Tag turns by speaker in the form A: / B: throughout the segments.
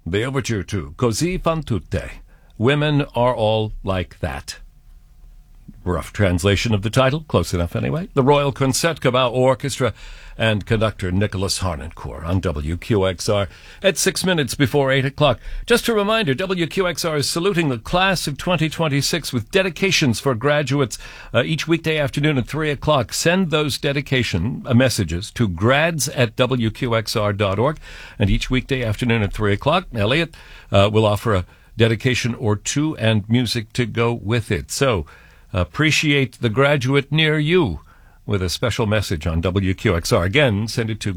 A: The overture to Così fan tutte. Women are all like that. Rough translation of the title, close enough anyway. The Royal Concertgebouw Orchestra and conductor Nicholas Harnoncourt on WQXR at 6 minutes before 8 o'clock. Just a reminder, WQXR is saluting the class of 2026 with dedications for graduates each weekday afternoon at 3 o'clock. Send those dedication messages to grads@WQXR.org. And each weekday afternoon at 3 o'clock, Elliot will offer a dedication or two and music to go with it. So, appreciate the graduate near you with a special message on WQXR. Again, send it to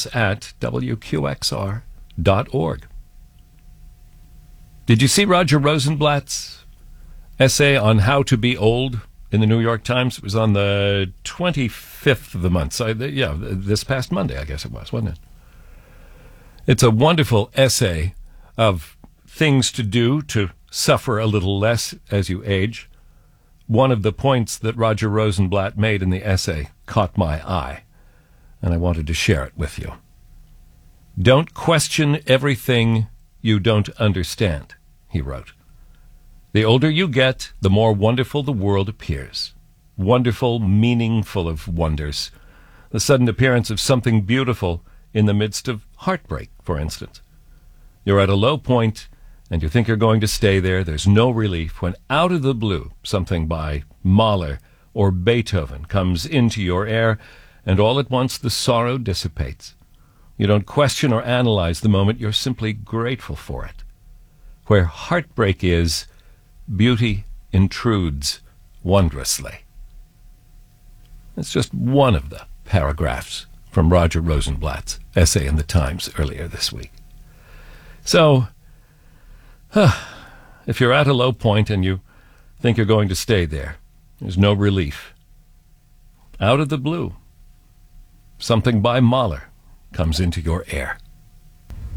A: grads@WQXR.org. Did you see Roger Rosenblatt's essay on how to be old in the New York Times? It was on the 25th of the month. So, this past Monday, I guess it was, wasn't it? It's a wonderful essay of things to do to suffer a little less as you age. One of the points that Roger Rosenblatt made in the essay caught my eye, and I wanted to share it with you. Don't question everything you don't understand, he wrote. The older you get, the more wonderful the world appears. Wonderful, meaningful of wonders. The sudden appearance of something beautiful in the midst of heartbreak, for instance. You're at a low point, and you think you're going to stay there. There's no relief when out of the blue something by Mahler or Beethoven comes into your air, and all at once the sorrow dissipates. You don't question or analyze the moment. You're simply grateful for it. Where heartbreak is, beauty intrudes wondrously. It's just one of the paragraphs from Roger Rosenblatt's essay in the Times earlier this week. So, if you're at a low point and you think you're going to stay there, there's no relief. Out of the blue, something by Mahler comes into your air.